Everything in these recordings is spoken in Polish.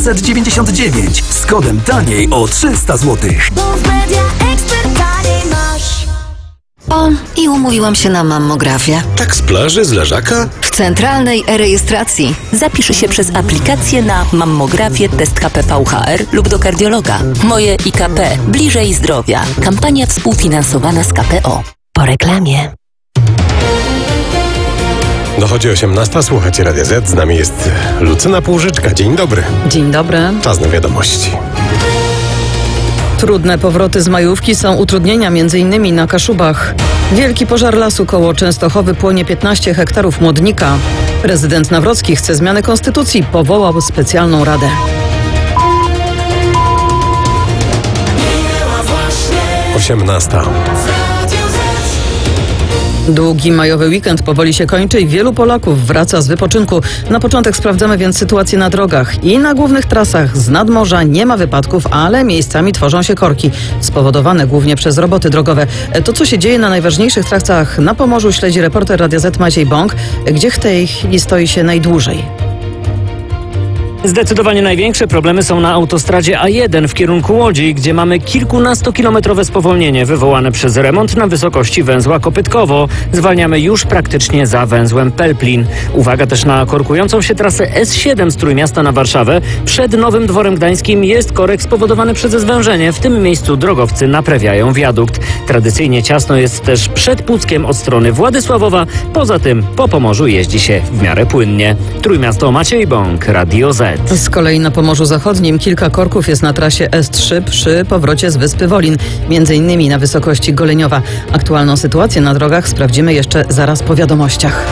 999 z kodem taniej o 300 zł. O, i umówiłam się na mammografię. Tak z plaży, z leżaka? W centralnej e-rejestracji. Zapisz się przez aplikację na mammografię, test HPV-HR lub do kardiologa. Moje IKP. Bliżej zdrowia. Kampania współfinansowana z KPO. Po reklamie. Dochodzi 18, słuchacie Radia Z. Z nami jest Lucyna Półżyczka. Dzień dobry. Dzień dobry. Czas na wiadomości. Trudne powroty z majówki, są utrudnienia m.in. na Kaszubach. Wielki pożar lasu koło Częstochowy, płonie 15 hektarów Młodnika. Prezydent Nawrocki chce zmiany konstytucji, powołał specjalną radę. Osiemnasta. Długi majowy weekend powoli się kończy i wielu Polaków wraca z wypoczynku. Na początek sprawdzamy więc sytuację na drogach. I na głównych trasach z nadmorza nie ma wypadków, ale miejscami tworzą się korki, spowodowane głównie przez roboty drogowe. To, co się dzieje na najważniejszych trasach na Pomorzu, śledzi reporter Radia Z Maciej Bąk, gdzie w tej chwili stoi się najdłużej. Zdecydowanie największe problemy są na autostradzie A1 w kierunku Łodzi, gdzie mamy kilkunastokilometrowe spowolnienie wywołane przez remont na wysokości węzła Kopytkowo. Zwalniamy już praktycznie za węzłem Pelplin. Uwaga też na korkującą się trasę S7 z Trójmiasta na Warszawę. Przed Nowym Dworem Gdańskim jest korek spowodowany przez zwężenie. W tym miejscu drogowcy naprawiają wiadukt. Tradycyjnie ciasno jest też przed Puckiem od strony Władysławowa. Poza tym po Pomorzu jeździ się w miarę płynnie. Trójmiasto, Maciej Bąk, Radio Z. Z kolei na Pomorzu Zachodnim kilka korków jest na trasie S3 przy powrocie z Wyspy Wolin, m.in. na wysokości Goleniowa. Aktualną sytuację na drogach sprawdzimy jeszcze zaraz po wiadomościach.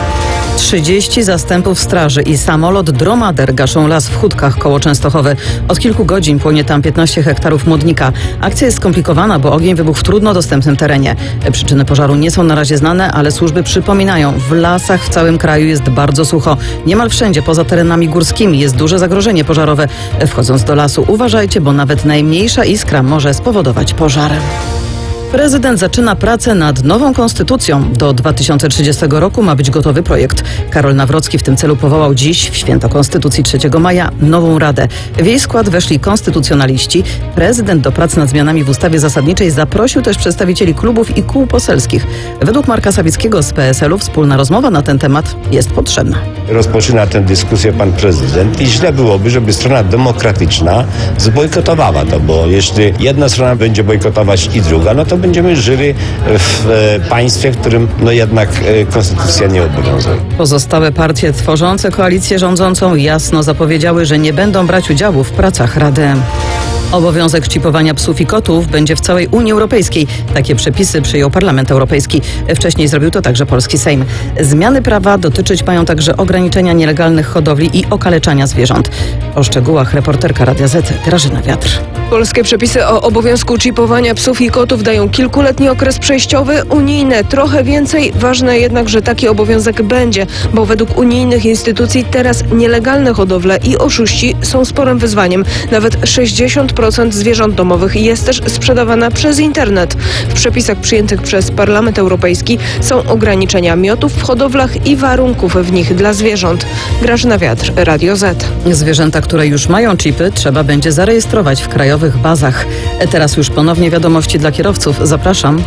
30 zastępów straży i samolot Dromader gaszą las w Chódkach koło Częstochowy. Od kilku godzin płonie tam 15 hektarów Młodnika. Akcja jest skomplikowana, bo ogień wybuchł w trudno dostępnym terenie. Przyczyny pożaru nie są na razie znane, ale służby przypominają, w lasach w całym kraju jest bardzo sucho. Niemal wszędzie poza terenami górskimi jest duże zagrożenie pożarowe. Wchodząc do lasu uważajcie, bo nawet najmniejsza iskra może spowodować pożar. Prezydent zaczyna pracę nad nową konstytucją. Do 2030 roku ma być gotowy projekt. Karol Nawrocki w tym celu powołał dziś, w święto Konstytucji 3 maja, nową radę. W jej skład weszli konstytucjonaliści. Prezydent do prac nad zmianami w ustawie zasadniczej zaprosił też przedstawicieli klubów i kół poselskich. Według Marka Sawickiego z PSL-u wspólna rozmowa na ten temat jest potrzebna. Rozpoczyna tę dyskusję pan prezydent i źle byłoby, żeby strona demokratyczna zbojkotowała to, bo jeśli jedna strona będzie bojkotować i druga, no to będziemy żyli w państwie, w którym jednak konstytucja nie obowiązuje. Pozostałe partie tworzące koalicję rządzącą jasno zapowiedziały, że nie będą brać udziału w pracach Rady. Obowiązek czipowania psów i kotów będzie w całej Unii Europejskiej. Takie przepisy przyjął Parlament Europejski. Wcześniej zrobił to także polski Sejm. Zmiany prawa dotyczyć mają także ograniczenia nielegalnych hodowli i okaleczania zwierząt. O szczegółach reporterka Radia Z Grażyna Wiatr. Polskie przepisy o obowiązku czipowania psów i kotów dają kilkuletni okres przejściowy, unijne trochę więcej. Ważne jednak, że taki obowiązek będzie, bo według unijnych instytucji teraz nielegalne hodowle i oszuści są sporym wyzwaniem. Nawet 60% zwierząt domowych jest też sprzedawana przez internet. W przepisach przyjętych przez Parlament Europejski są ograniczenia miotów w hodowlach i warunków w nich dla zwierząt. Grażyna Wiatr, Radio Z. Zwierzęta, które już mają chipy, trzeba będzie zarejestrować w krajowych bazach. Teraz już ponownie wiadomości dla kierowców. Zapraszam.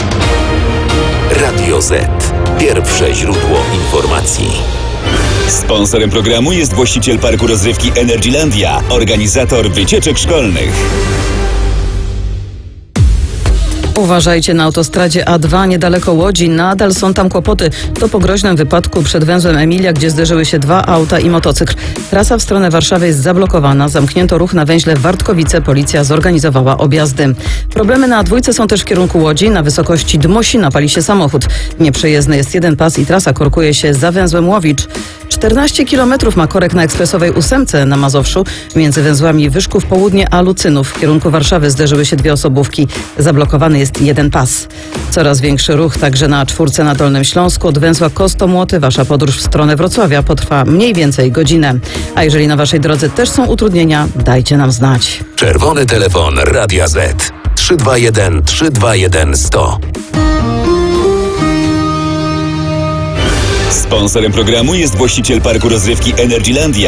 Radio Z. Pierwsze źródło informacji. Sponsorem programu jest właściciel parku rozrywki Energylandia, organizator wycieczek szkolnych. Uważajcie na autostradzie A2 niedaleko Łodzi. Nadal są tam kłopoty. To po groźnym wypadku przed węzłem Emilia, gdzie zderzyły się 2 auta i motocykl. Trasa w stronę Warszawy jest zablokowana. Zamknięto ruch na węźle Wartkowice. Policja zorganizowała objazdy. Problemy na A2 są też w kierunku Łodzi. Na wysokości Dmosina pali się samochód. Nieprzejezdny jest jeden pas i trasa korkuje się za węzłem Łowicz. 14 km ma korek na ekspresowej 8 na Mazowszu. Między węzłami Wyszków Południe a Lucynów w kierunku Warszawy zderzyły się 2 osobówki. Zablokowany jest jeden pas. Coraz większy ruch także na 4 na Dolnym Śląsku. Od węzła Kostomłoty wasza podróż w stronę Wrocławia potrwa mniej więcej godzinę. A jeżeli na waszej drodze też są utrudnienia, dajcie nam znać. Czerwony telefon Radia Z 321 321 100. Sponsorem programu jest właściciel parku rozrywki Energylandia.